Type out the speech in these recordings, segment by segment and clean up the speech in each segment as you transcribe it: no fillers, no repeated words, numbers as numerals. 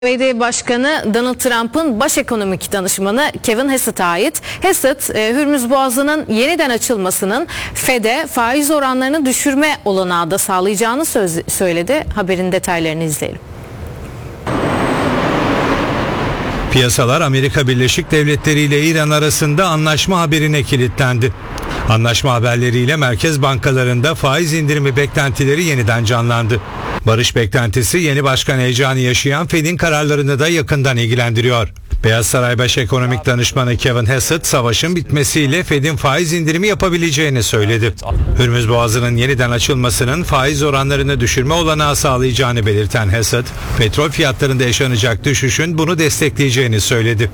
ABD Başkanı Donald Trump'ın baş ekonomik danışmanı Kevin Hassett'a ait. Hassett, Hürmüz Boğazı'nın yeniden açılmasının Fed'e faiz oranlarını düşürme olanağı da sağlayacağını söyledi. Haberin detaylarını izleyelim. Piyasalar Amerika Birleşik Devletleri ile İran arasında anlaşma haberine kilitlendi. Anlaşma haberleriyle merkez bankalarında faiz indirimi beklentileri yeniden canlandı. Barış beklentisi yeni başkan heyecanı yaşayan Fed'in kararlarını da yakından ilgilendiriyor. Beyaz Saray Baş Ekonomik Danışmanı Kevin Hassett, savaşın bitmesiyle Fed'in faiz indirimi yapabileceğini söyledi. Hürmüz Boğazı'nın yeniden açılmasının faiz oranlarını düşürme olanağı sağlayacağını belirten Hassett, petrol fiyatlarında yaşanacak düşüşün bunu destekleyeceğini söyledi.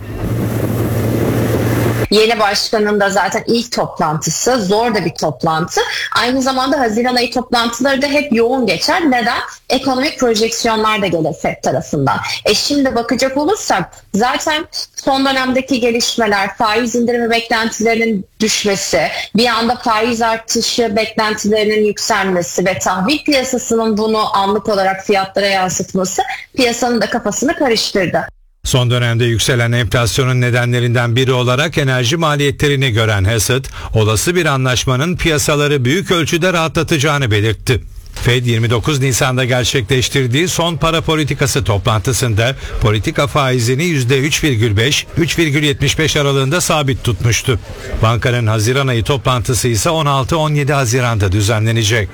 Yeni başkanın da zaten ilk toplantısı zor da bir toplantı. Aynı zamanda Haziran ayı toplantıları da hep yoğun geçer. Neden? Ekonomik projeksiyonlar da gelir FED tarafından. Şimdi bakacak olursak zaten son dönemdeki gelişmeler, faiz indirimi beklentilerinin düşmesi, bir anda faiz artışı beklentilerinin yükselmesi ve tahvil piyasasının bunu anlık olarak fiyatlara yansıtması piyasanın da kafasını karıştırdı. Son dönemde yükselen enflasyonun nedenlerinden biri olarak enerji maliyetlerini gören Hassett, olası bir anlaşmanın piyasaları büyük ölçüde rahatlatacağını belirtti. Fed 29 Nisan'da gerçekleştirdiği son para politikası toplantısında politika faizini %3,5-3,75 aralığında sabit tutmuştu. Bankanın Haziran ayı toplantısı ise 16-17 Haziran'da düzenlenecek.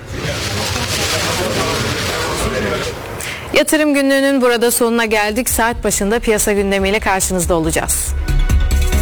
Yatırım günlüğünün burada sonuna geldik. Saat başında piyasa gündemiyle karşınızda olacağız.